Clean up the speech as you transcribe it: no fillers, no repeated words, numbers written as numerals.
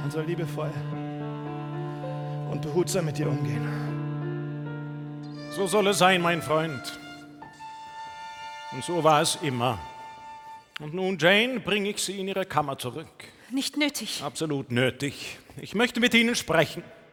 Man soll liebevoll und behutsam mit ihr umgehen. So soll es sein, mein Freund. Und so war es immer. Und nun, Jane, bringe ich Sie in Ihre Kammer zurück. Nicht nötig. Absolut nötig. Ich möchte mit Ihnen sprechen.